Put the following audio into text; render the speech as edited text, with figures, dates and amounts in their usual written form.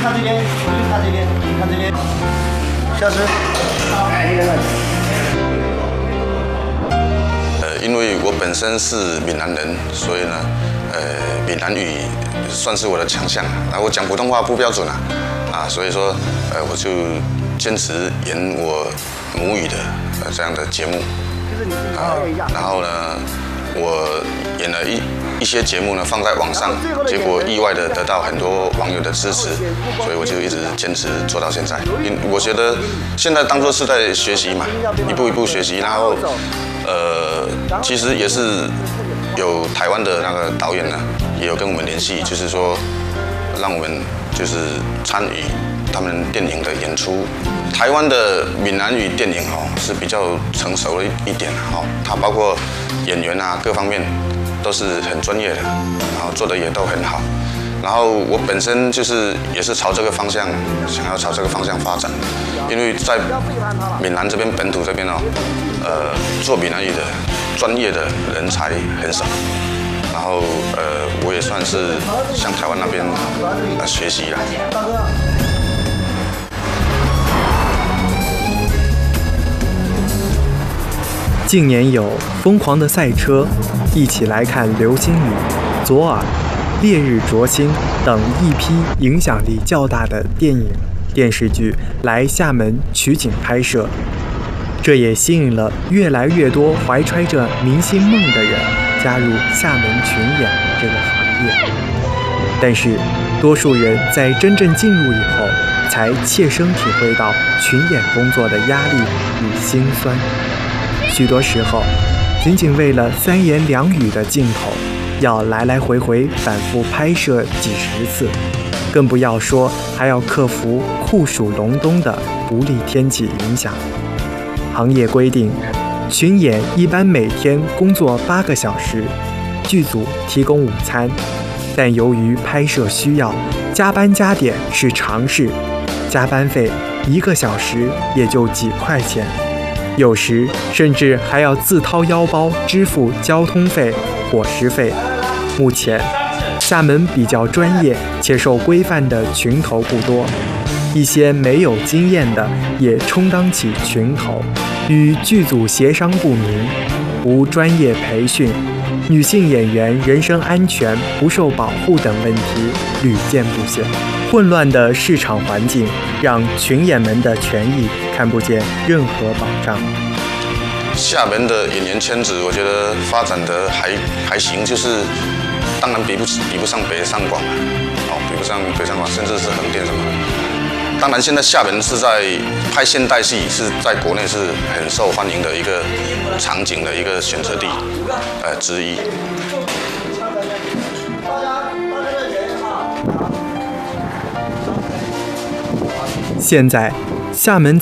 看这边，回去看这边，看这边，消失。 因为我本身是闽南人，所以呢，闽南语算是我的强项。然后我讲普通话不标准所以说，我就坚持演我母语的这样的节目。然后呢，我演了一些节目呢放在网上，结果意外的得到很多网友的支持，所以我就一直坚持做到现在。我觉得现在当作是在学习嘛，一步一步学习，然后其实也是有台湾的那个导演呢，也有跟我们联系，就是说让我们就是参与他们电影的演出。台湾的闽南语电影是比较成熟了一点它包括演员各方面都是很专业的，然后做的也都很好。然后我本身就是也是朝这个方向，想要朝这个方向发展，因为在闽南这边本土这边做闽南语的专业的人才很少。然后我也算是向台湾那边学习了。 近年有《疯狂的赛车》、一起来看流星雨、左耳、烈日灼心等一批影响力较大的电影、电视剧来厦门取景拍摄，这也吸引了越来越多怀揣着明星梦的人加入厦门群演这个行业。但是，多数人在真正进入以后，才切身体会到群演工作的压力与辛酸。许多时候，仅仅为了3言2语的镜头，要来来回回反复拍摄几10次，更不要说还要克服酷暑隆冬的不利天气影响。行业规定，群演一般每天工作8个小时，剧组提供午餐，但由于拍摄需要，加班加点是常事，加班费1个小时也就几块钱。有时甚至还要自掏腰包支付交通费、伙食费。目前，厦门比较专业且受规范的群头不多，一些没有经验的也充当起群头，与剧组协商不明，无专业培训，女性演员人身安全不受保护等问题屡见不鲜。混乱的市场环境让群演们的权益看不见任何保障。 厦门的演员圈子，我觉得发展的还行，就是当然比不上北上广比不上北上广，甚至是横店什么的。当然，现在厦门是在拍现代戏，是在国内是很受欢迎的一个场景的一个选择地之一。 现在，厦门